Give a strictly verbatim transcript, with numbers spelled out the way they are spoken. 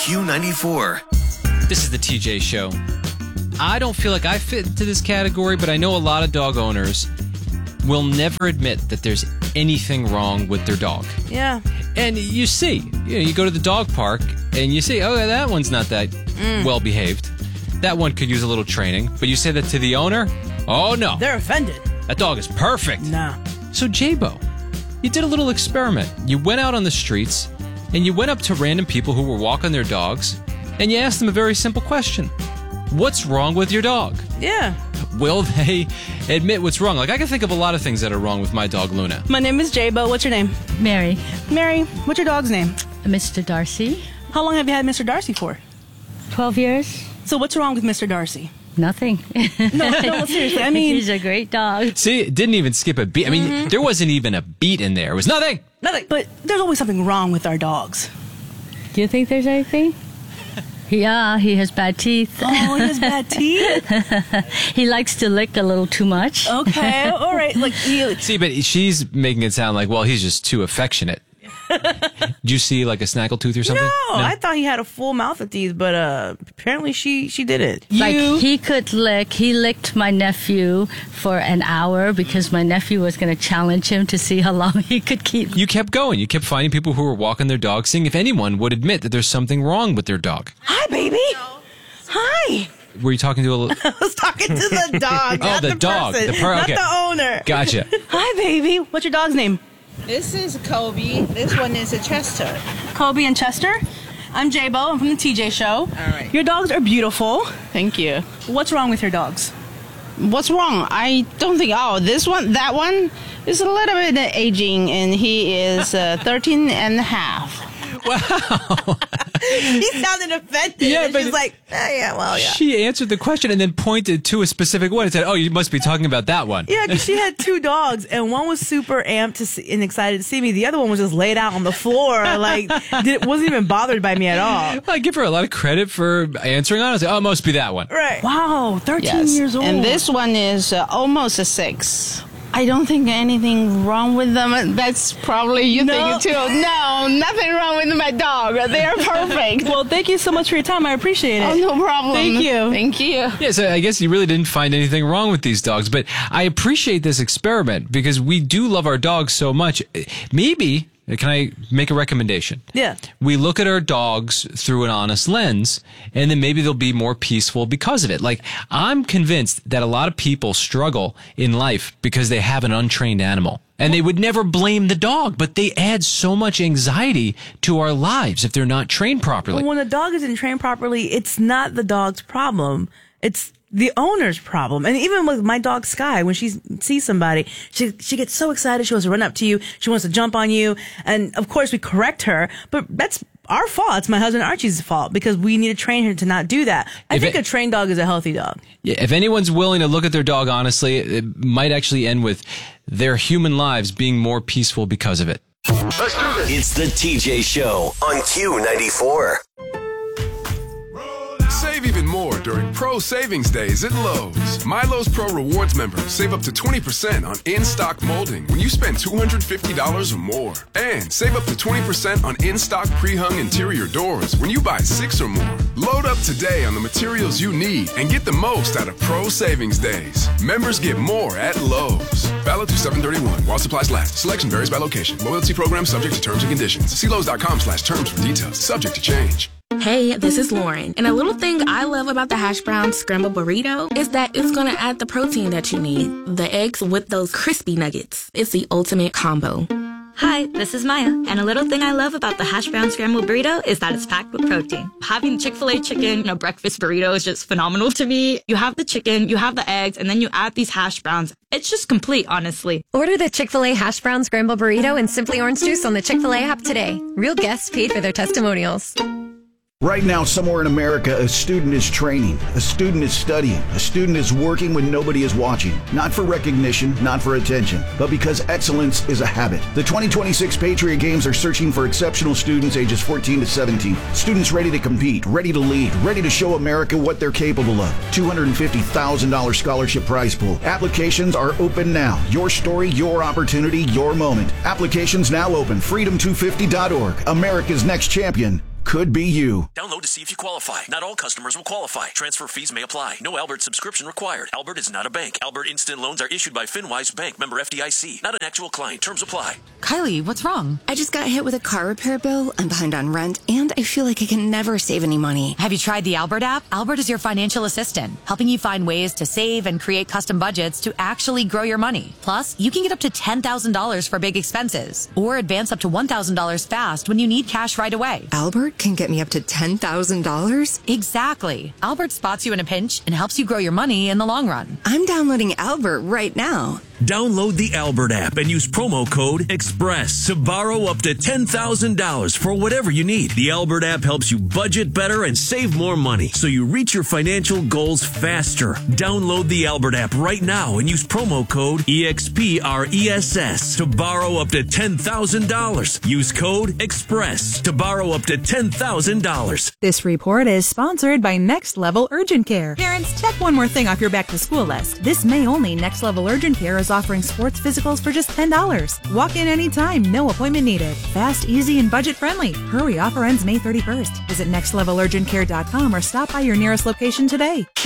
Q ninety-four. This is the T J Show. I don't feel like I fit into this category, but I know a lot of dog owners will never admit that there's anything wrong with their dog. Yeah. And you see, you know, you go to the dog park and you see, oh, that one's not that Mm. well behaved. That one could use a little training. But you say that to the owner? Oh, no. They're offended. That dog is perfect. Nah. So, J-Bo, you did a little experiment. You went out on the streets and you went up to random people who were walking their dogs and you asked them a very simple question. What's wrong with your dog? Yeah. Will they admit what's wrong? Like, I can think of a lot of things that are wrong with my dog, Luna. My name is J-Bo. What's your name? Mary. Mary. What's your dog's name? Mister Darcy. How long have you had Mister Darcy for? twelve years. So what's wrong with Mister Darcy? Nothing. No, no, seriously. I mean, he's a great dog. See, it didn't even skip a beat. I mean, Mm-hmm. there wasn't even a beat in there. It was nothing. nothing. But there's always something wrong with our dogs. Do you think there's anything? Yeah, he has bad teeth. Oh, he has bad teeth? He likes to lick a little too much. Okay, all right. Like, he, See, but she's making it sound like, well, he's just too affectionate. Did you see like a snaggletooth or something? no, I thought he had a full mouth of teeth, but uh, apparently she she did it. Like You- he could lick. He licked my nephew for an hour because my nephew was going to challenge him to see how long he could keep. You kept going. You kept finding people who were walking their dog, seeing if anyone would admit that there's something wrong with their dog. Hi, baby. Hi. Were you talking to a little... I was talking to the dog. Oh, not the the dog. person, The per- not okay. the owner. Gotcha. Hi, baby. What's your dog's name? This is Kobe. This one is a Chester. Kobe and Chester. I'm J-Bo. I'm from the T J Show. All right. Your dogs are beautiful. Thank you. What's wrong with your dogs? What's wrong? I don't think. Oh, this one, that one is a little bit aging, and he is uh, thirteen and a half. Wow. He sounded offended. Yeah, and but- she's like, oh, yeah, well, yeah. She answered the question and then pointed to a specific one and said, oh, you must be talking about that one. Yeah, because she had two dogs, and one was super amped to see, and excited to see me. The other one was just laid out on the floor, like did, wasn't even bothered by me at all. I give her a lot of credit for answering on. I was like, oh, it must be that one. Right. Wow, thirteen Yes. years old. And this one is uh, almost a six. I don't think anything wrong with them. That's probably you No. thinking too. No, nothing wrong with my dog. They're perfect. Well, thank you so much for your time. I appreciate it. Oh, no problem. Thank you. Thank you. Yeah, so I guess you really didn't find anything wrong with these dogs, but I appreciate this experiment because we do love our dogs so much. Maybe, can I make a recommendation? Yeah. We look at our dogs through an honest lens, and then maybe they'll be more peaceful because of it. Like, I'm convinced that a lot of people struggle in life because they have an untrained animal. And they would never blame the dog, but they add so much anxiety to our lives if they're not trained properly. When a dog isn't trained properly, it's not the dog's problem. It's the owner's problem. And even with my dog Sky, when she sees somebody, she she gets so excited. She wants to run up to you. She wants to jump on you. And of course we correct her, but that's our fault. It's my husband Archie's fault because we need to train her to not do that. I If think it- a trained dog is a healthy dog. Yeah, if anyone's willing to look at their dog honestly, it might actually end with their human lives being more peaceful because of it. It's the T J Show on Q ninety-four. Save even more during Pro Savings Days at Lowe's. My Lowe's Pro Rewards members save up to twenty percent on in-stock molding when you spend two hundred fifty dollars or more. And save up to twenty percent on in-stock pre-hung interior doors when you buy six or more. Load up today on the materials you need and get the most out of Pro Savings Days. Members get more at Lowe's. Valid through seven thirty-one while supplies last. Selection varies by location. Loyalty program subject to terms and conditions. See Lowe's.com slash terms for details. Subject to change. Hey, this is Lauren. And a little thing I love about the hash brown scramble burrito is that it's going to add the protein that you need. The eggs with those crispy nuggets. It's the ultimate combo. Hi, this is Maya, and a little thing I love about the hash brown scrambled burrito is that it's packed with protein. Having Chick-fil-A chicken in a breakfast burrito is just phenomenal to me. You have the chicken, you have the eggs, and then you add these hash browns. It's just complete, honestly. Order the Chick-fil-A hash brown scrambled burrito and Simply Orange Juice on the Chick-fil-A app today. Real guests paid for their testimonials. Right now, somewhere in America, a student is training, a student is studying, a student is working when nobody is watching. Not for recognition, not for attention, but because excellence is a habit. The twenty twenty-six Patriot Games are searching for exceptional students ages fourteen to seventeen. Students ready to compete, ready to lead, ready to show America what they're capable of. two hundred fifty thousand dollars scholarship prize pool. Applications are open now. Your story, your opportunity, your moment. Applications now open. freedom two fifty dot org. America's next champion could be you. Download to see if you qualify. Not all customers will qualify. Transfer fees may apply. No Albert subscription required. Albert is not a bank. Albert Instant Loans are issued by FinWise Bank, member F D I C. Not an actual client. Terms apply. Kylie, what's wrong? I just got hit with a car repair bill. I'm behind on rent, and I feel like I can never save any money. Have you tried the Albert app? Albert is your financial assistant, helping you find ways to save and create custom budgets to actually grow your money. Plus, you can get up to ten thousand dollars for big expenses, or advance up to one thousand dollars fast when you need cash right away. Albert can get me up to ten thousand dollars? Exactly. Albert spots you in a pinch and helps you grow your money in the long run. I'm downloading Albert right now. Download the Albert app and use promo code EXPRESS to borrow up to ten thousand dollars for whatever you need. The Albert app helps you budget better and save more money so you reach your financial goals faster. Download the Albert app right now and use promo code EXPRESS to borrow up to ten thousand dollars. Use code EXPRESS to borrow up to ten thousand dollars. This report is sponsored by Next Level Urgent Care. Parents, check one more thing off your back to school list. This May only, Next Level Urgent Care is offering sports physicals for just ten dollars. Walk in anytime, no appointment needed. Fast, easy, and budget friendly. Hurry, offer ends May thirty-first. Visit next level urgent care dot com or stop by your nearest location today.